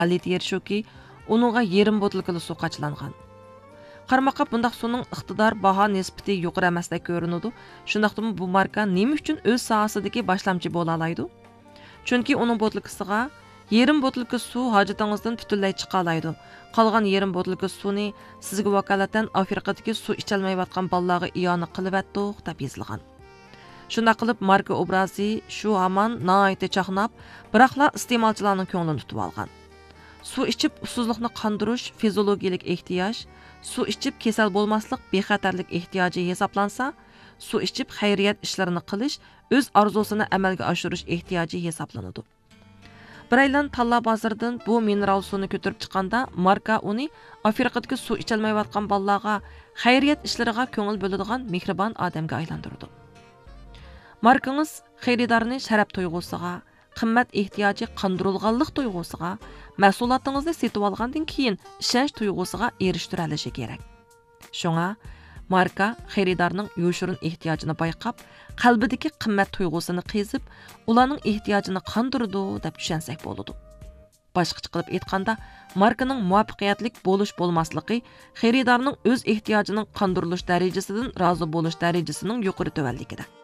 yer shuki, uningga yarim botilkali suv qachlangan. Qarmaqqa bundaq suvning iqtidor baho nisbati yuqori emasdek ko'rinadi. Shundaqdimi bu marka nima uchun o'z sohasidagi boshlamchi bo'la oladi? Chunki uning botilkasiga yarim botilka suv hojatingizdan butunlay chiqa oladi. Qolgan yarim botilka suvni sizga vakolatan Afrikadagi suv icholmayotgan bolalarga iyona qilib atdiq deb yozilgan. Shunda qilib marka obrazi shu hamon nihoyatda chaqnab, biroqla iste'molchilarning ko'nglini tutib olgan. Suv ichib usuzlikni qandirish fiziologik ehtiyoj, suv ichib kasal bo'lmaslik bexatarlik ehtiyoji hisoblansa, suv ichib xayriyat ishlarini qilish o'z orzusini amalga oshirish ehtiyoji hisoblanadi. Biraylan talla bozordan bu mineral suvni ko'tarib chiqqanda marka uni Afrikadagi suv icholmayotgan bolalarga xayriyat ishlariga ko'ngil bo'ladigan mehribon odamga aylantirdi. Markangiz xaridorni sharaf tuyg'usiga, qimmat ehtiyoji qondirilganlik tuyg'usiga, mahsulotingizni setib olgandan keyin ishonch tuyg'usiga erishtirib olishi kerak. Shunga marka xaridorning yoshirin ehtiyojini bayqab, qalbidagi qimmat tuyg'usini qezib, ularning ehtiyojini qondirdi deb tushunsak bo'ladi. Boshqacha qilib aytganda, markaning muvaffaqiyatlik bo'lish bo'lmasligi xaridorning o'z ehtiyojining qondirilish darajasidan rozi bo'lish darajasining yuqori tuvanligida.